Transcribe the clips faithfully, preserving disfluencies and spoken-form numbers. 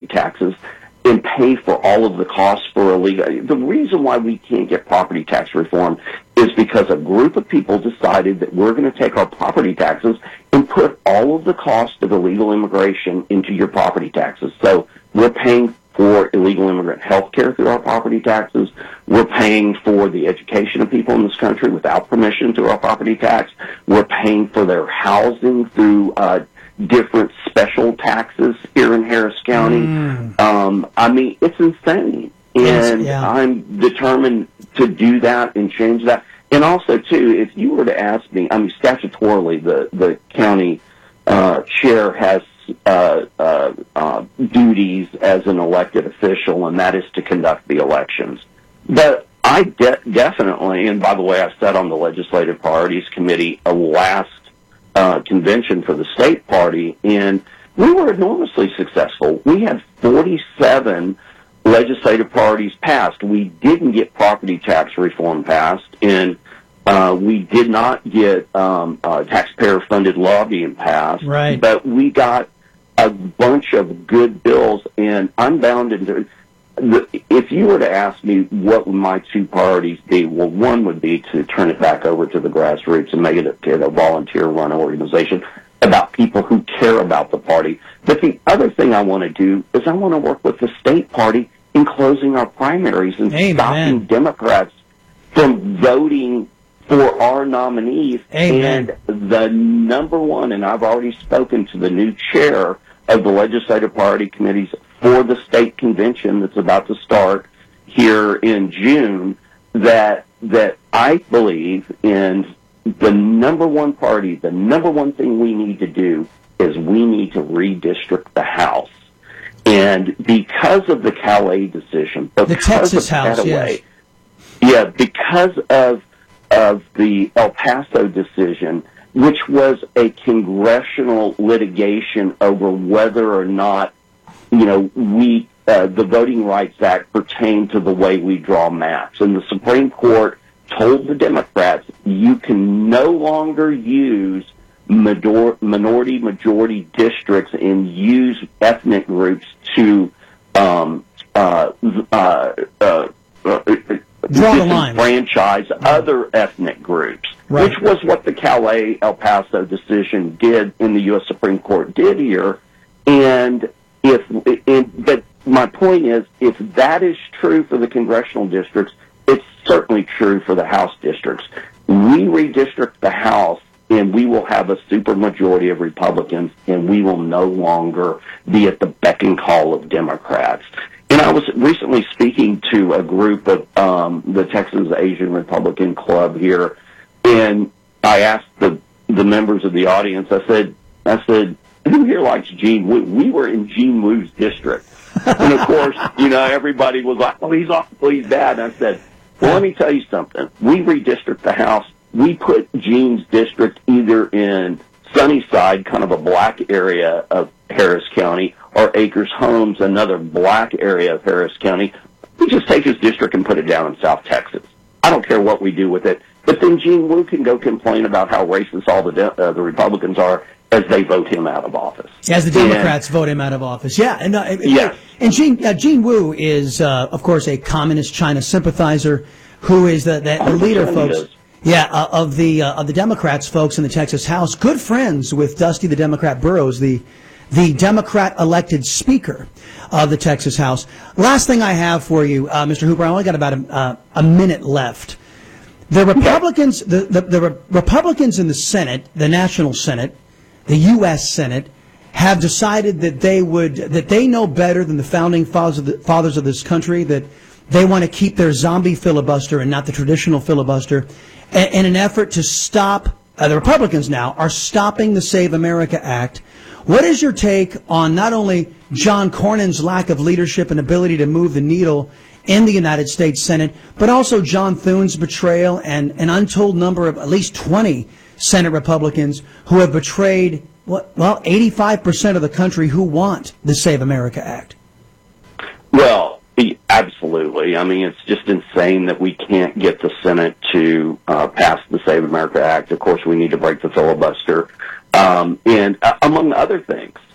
taxes and pay for all of the costs for illegal. The reason why we can't get property tax reform is because a group of people decided that we're going to take our property taxes and put all of the cost of illegal immigration into your property taxes. So we're paying for illegal immigrant health care through our property taxes. We're paying for the education of people in this country without permission through our property tax. We're paying for their housing through uh, different special taxes here in Harris County. Mm. Um, I mean, it's insane. And yeah. I'm determined to do that and change that. And also, too, if you were to ask me, I mean, statutorily, the, the county uh, chair has uh, uh, uh, duties as an elected official, and that is to conduct the elections. But I de- definitely, and by the way, I sat on the Legislative Priorities Committee a last Uh, convention for the state party, and we were enormously successful. We had forty-seven legislative priorities passed. We didn't get property tax reform passed, and uh, we did not get um, uh, taxpayer-funded lobbying passed. Right. But we got a bunch of good bills, and I'm bound into. If you were to ask me what would my two priorities be, well, one would be to turn it back over to the grassroots and make it a, a volunteer-run organization about people who care about the party. But the other thing I want to do is I want to work with the state party in closing our primaries and Amen. stopping Democrats from voting for our nominees. Amen. And the number one, and I've already spoken to the new chair of the Legislative Priority Committees for the state convention that's about to start here in June, that that I believe in the number one party, the number one thing we need to do is we need to redistrict the House. And because of the Calais decision, the because Texas of House, Petaway, yes. yeah, because of of the El Paso decision, which was a congressional litigation over whether or not, you know, we uh, the Voting Rights Act pertained to the way we draw maps. And the Supreme Court told the Democrats, you can no longer use minor- minority-majority districts and use ethnic groups to um, uh, uh, uh, uh, draw the line. Franchise other ethnic groups, right. which was what the Calais El Paso decision did in the U S Supreme Court did here. And if, it, but my point is, if that is true for the congressional districts, it's certainly true for the House districts. We redistrict the House, and we will have a supermajority of Republicans, and we will no longer be at the beck and call of Democrats. And I was recently speaking to a group of um, the Texas Asian Republican Club here, and I asked the the members of the audience, I said, I said, who here likes Gene Wu? We were in Gene Wu's district. And, of course, you know, everybody was like, oh, he's awful, he's bad. And I said, well, let me tell you something. We redistrict the House. We put Gene's district either in Sunnyside, kind of a black area of Harris County, or Acres Homes, another black area of Harris County. We just take his district and put it down in South Texas. I don't care what we do with it. But then Gene Wu can go complain about how racist all the de- uh, the Republicans are as they vote him out of office. As the Democrats and, vote him out of office. Yeah. And, uh, yeah. and Gene, uh, Gene Wu is, uh, of course, a communist China sympathizer who is the, the, the leader, folks. Yeah, uh, of the uh, of the Democrats, folks, in the Texas House. Good friends with Dusty the Democrat Burrows, the the Democrat-elected Speaker of the Texas House. Last thing I have for you, uh, Mister Hooper, I only got about a, uh, a minute left. The Republicans, the, the, the Re- Republicans in the Senate, the National Senate, the U S Senate, have decided that they would that they know better than the founding fathers of, the, fathers of this country, that they want to keep their zombie filibuster and not the traditional filibuster, in, in an effort to stop. Uh, the Republicans now are stopping the Save America Act. What is your take on not only John Cornyn's lack of leadership and ability to move the needle in the United States Senate, but also John Thune's betrayal and an untold number of at least twenty Senate Republicans who have betrayed, what, well, eighty-five percent of the country who want the Save America Act? Well, absolutely. I mean, it's just insane that we can't get the Senate to uh, pass the Save America Act. Of course, we need to break the filibuster. Um, and uh, among other things,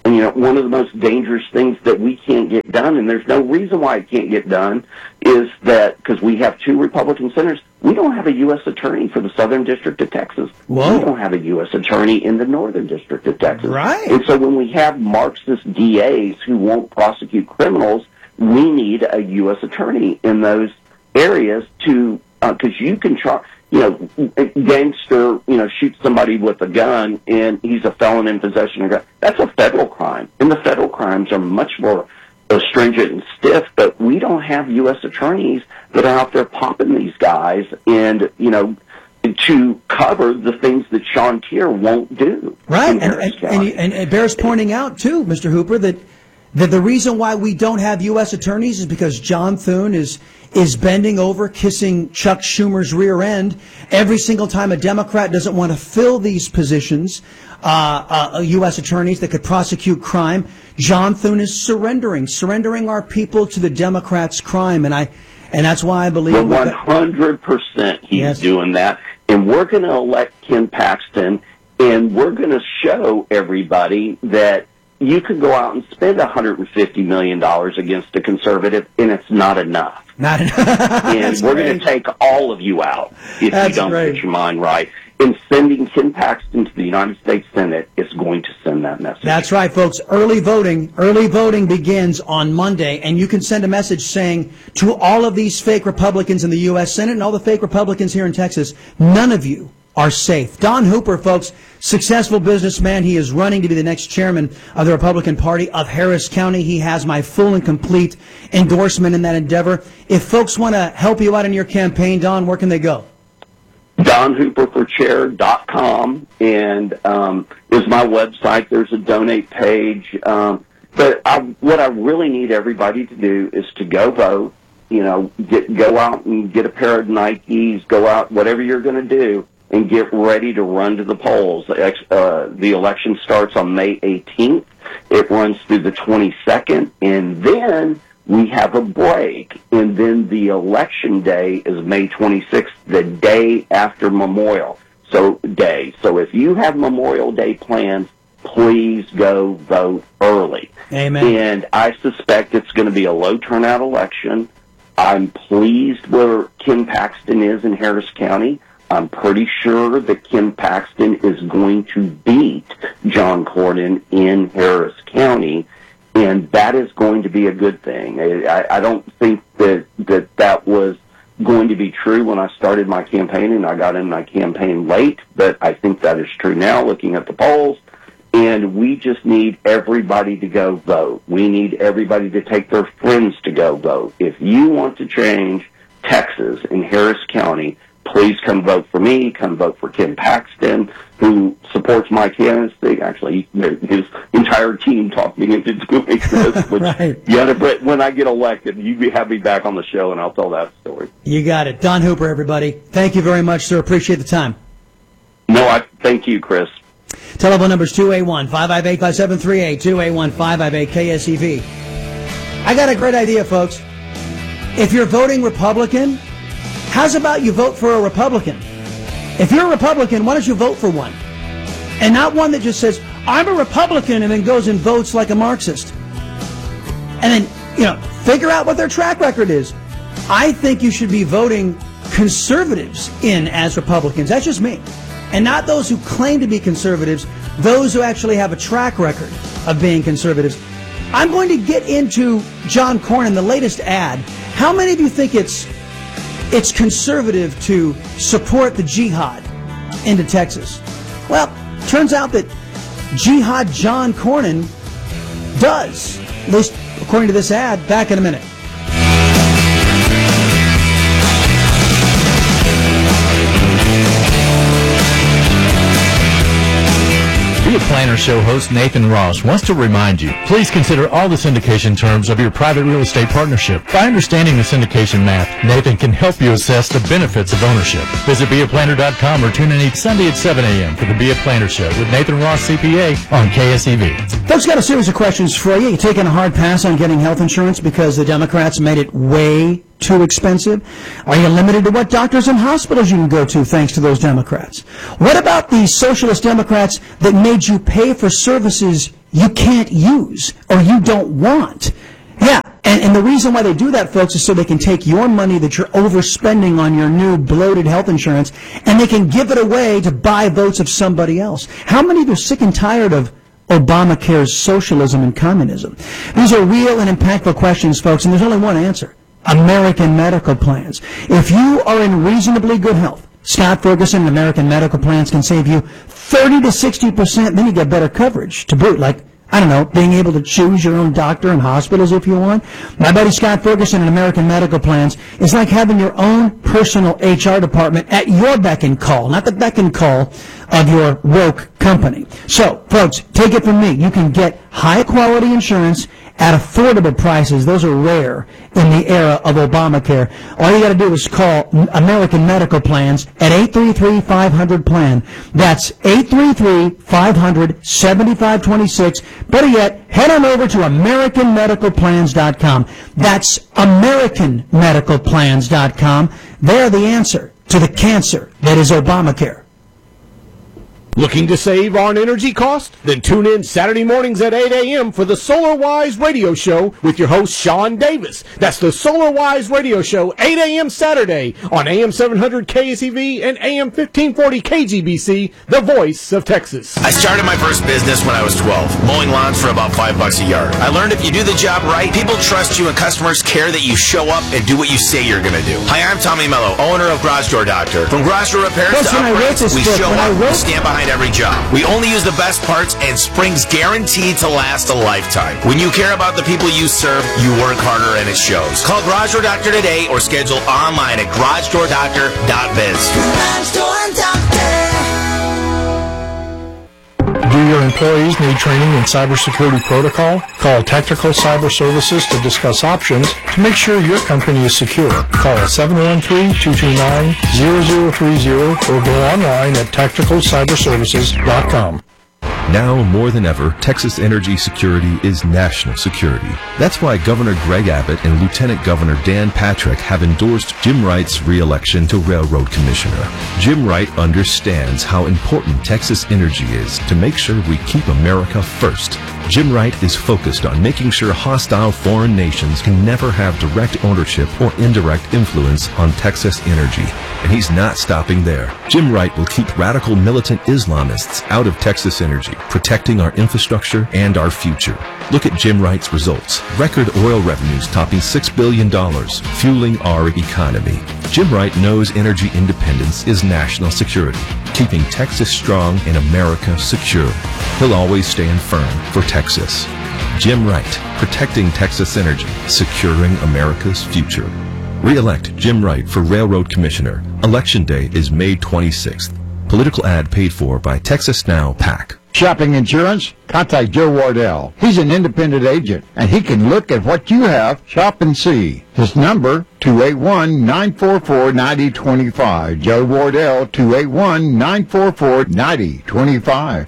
And, you know, one of the most dangerous things that we can't get done, and there's no reason why it can't get done, is that because we have two Republican senators, we don't have a U S attorney for the Southern District of Texas. Whoa. We don't have a U S attorney in the Northern District of Texas. Right. And so when we have Marxist D As who won't prosecute criminals, we need a U S attorney in those areas to, because uh, you can try. You know, a gangster, you know, shoots somebody with a gun and he's a felon in possession of a gun. That's a federal crime. And the federal crimes are much more stringent and stiff, but we don't have U S attorneys that are out there popping these guys and, you know, to cover the things that Sean Keir won't do. Right. And, and, and, and it bears pointing out, too, Mister Hooper, that, that the reason why we don't have U S attorneys is because John Thune is is bending over, kissing Chuck Schumer's rear end every single time a Democrat doesn't want to fill these positions, uh, uh, U S attorneys that could prosecute crime. John Thune is surrendering, surrendering our people to the Democrats' crime, and I, and that's why I believe well, one hundred percent he's yes. doing that, and we're going to elect Ken Paxton, and we're going to show everybody that you could go out and spend one hundred fifty million dollars against a conservative, and it's not enough. Not enough. And we're going to take all of you out if That's you don't great. get your mind right. And sending Ken Paxton to the United States Senate is going to send that message. That's right, folks. Early voting, early voting begins on Monday, and you can send a message saying to all of these fake Republicans in the U S Senate and all the fake Republicans here in Texas, none of you are safe. Don Hooper, folks, successful businessman. He is running to be the next chairman of the Republican Party of Harris County. He has my full and complete endorsement in that endeavor. If folks want to help you out in your campaign, Don, where can they go? Don Hooper for Chair dot com and um, is my website. There's a donate page. Um, but I, what I really need everybody to do is to go vote. You know, get, go out and get a pair of Nikes. Go out, whatever you're going to do, and get ready to run to the polls. Uh, the election starts on May eighteenth. It runs through the twenty-second, and then we have a break. And then the election day is May twenty-sixth, the day after Memorial so Day. So if you have Memorial Day plans, please go vote early. Amen. And I suspect it's going to be a low turnout election. I'm pleased where Ken Paxton is in Harris County. I'm pretty sure that Ken Paxton is going to beat John Cornyn in Harris County, and that is going to be a good thing. I, I don't think that, that that was going to be true when I started my campaign, and I got in my campaign late, but I think that is true now looking at the polls, and we just need everybody to go vote. We need everybody to take their friends to go vote. If you want to change Texas in Harris County, please come vote for me. Come vote for Ken Paxton, who supports my candidacy. Actually, his entire team talked me into doing this. Which, right. Yeah, but when I get elected, you have me back on the show, and I'll tell that story. You got it. Don Hooper, everybody. Thank you very much, sir. Appreciate the time. No, I thank you, Chris. Telephone number is two eight one, five five eight, five seven three eight, two eight one, five five eight, K S E V. I got a great idea, folks. If you're voting Republican, how's about you vote for a Republican? If you're a Republican, why don't you vote for one? And not one that just says, I'm a Republican, and then goes and votes like a Marxist. And then, you know, figure out what their track record is. I think you should be voting conservatives in as Republicans. That's just me. And not those who claim to be conservatives, those who actually have a track record of being conservatives. I'm going to get into John Cornyn, the latest ad. How many of you think it's It's conservative to support the jihad into Texas? Well, turns out that Jihad John Cornyn does, at least according to this ad. Back in a minute. Be a Planner Show host Nathan Ross wants to remind you, please consider all the syndication terms of your private real estate partnership. By understanding the syndication math, Nathan can help you assess the benefits of ownership. Visit be a planner dot com or tune in each Sunday at seven a.m. for the Be a Planner Show with Nathan Ross, C P A, on K S E V. Folks, got a series of questions for you. You taking a hard pass on getting health insurance because the Democrats made it way too expensive? Are you limited to what doctors and hospitals you can go to thanks to those Democrats? What about these socialist Democrats that made you pay for services you can't use or you don't want? Yeah, and, and the reason why they do that, folks, is so they can take your money that you're overspending on your new bloated health insurance and they can give it away to buy votes of somebody else. How many of you are sick and tired of Obamacare's socialism and communism? These are real and impactful questions, folks, and there's only one answer: American medical plans. If you are in reasonably good health, Scott Ferguson and American medical plans can save you thirty to sixty percent. Then you get better coverage to boot, like, I don't know, being able to choose your own doctor and hospitals if you want. My buddy Scott Ferguson and American Medical Plans is like having your own personal H R department at your beck and call, not the beck and call of your woke company. So, folks, take it from me. You can get high-quality insurance at affordable prices. Those are rare in the era of Obamacare. All you got to do is call American Medical Plans at eight three three, five hundred, plan. That's eight three three, five hundred, seven five two six. Better yet, head on over to American Medical Plans dot com. That's American Medical Plans dot com. They're the answer to the cancer that is Obamacare. Looking to save on energy costs? Then tune in Saturday mornings at eight a.m. for the SolarWise Radio Show with your host, Sean Davis. That's the SolarWise Radio Show, eight a.m. Saturday on A M seven hundred K S E V and A M fifteen forty K G B C, the voice of Texas. I started my first business when I was twelve, mowing lawns for about five bucks a yard. I learned if you do the job right, people trust you and customers care that you show up and do what you say you're going to do. Hi, I'm Tommy Mello, owner of Garage Door Doctor. From garage door repairs Plus, to upgrades, we book, show up wrote- and stand behind every job. We only use the best parts, and spring's guaranteed to last a lifetime. When you care about the people you serve, you work harder and it shows. Call Garage Door Doctor today or schedule online at garage door doctor dot biz. Garage Door Doctor. Do your employees need training in cybersecurity protocol? Call Tactical Cyber Services to discuss options to make sure your company is secure. Call seven one three, two two nine, zero zero three zero or go online at tactical cyber services dot com. Now more than ever, Texas energy security is national security. That's why Governor Greg Abbott and Lieutenant Governor Dan Patrick have endorsed Jim Wright's re-election to Railroad Commissioner. Jim Wright understands how important Texas energy is to make sure we keep America first. Jim Wright is focused on making sure hostile foreign nations can never have direct ownership or indirect influence on Texas energy. And he's not stopping there. Jim Wright will keep radical militant Islamists out of Texas energy, protecting our infrastructure and our future. Look at Jim Wright's results. Record oil revenues topping six billion dollars, fueling our economy. Jim Wright knows energy independence is national security, keeping Texas strong and America secure. He'll always stand firm for Texas. Jim Wright, protecting Texas energy, securing America's future. Re-elect Jim Wright for Railroad Commissioner. Election day is May twenty-sixth. Political ad paid for by Texas Now PAC. Shopping insurance? Contact Joe Wardell. He's an independent agent, and he can look at what you have, shop and see. His number, two eight one, nine four four, nine zero two five. Joe Wardell, two eight one, nine four four, nine zero two five.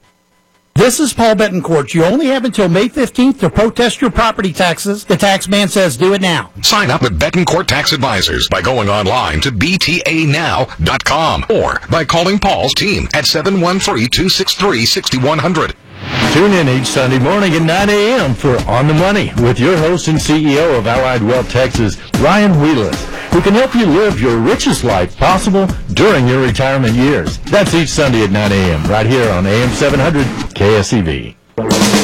This is Paul Betancourt. You only have until May fifteenth to protest your property taxes. The tax man says do it now. Sign up at Betancourt Tax Advisors by going online to b t a now dot com or by calling Paul's team at seven one three, two six three, six one zero zero. Tune in each Sunday morning at nine a.m. for On the Money with your host and C E O of Allied Wealth Texas, Ryan Wheelis, who can help you live your richest life possible during your retirement years. That's each Sunday at nine a.m. right here on A M seven hundred K S E V.